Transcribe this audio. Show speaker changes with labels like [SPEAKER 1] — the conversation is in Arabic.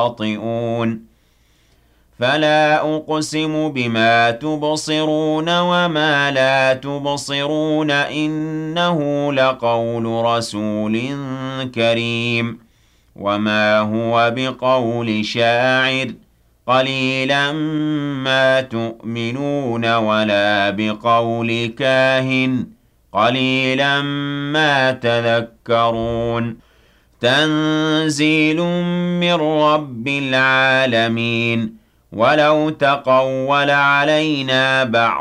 [SPEAKER 1] خاطئون فلا أقسم بما تبصرون وما لا تبصرون إنه لقول رسول كريم وما هو بقول شاعر قليلا ما تؤمنون ولا بقول كاهن قليلا ما تذكرون تنزيل من رب العالمين ولو تقول علينا بعض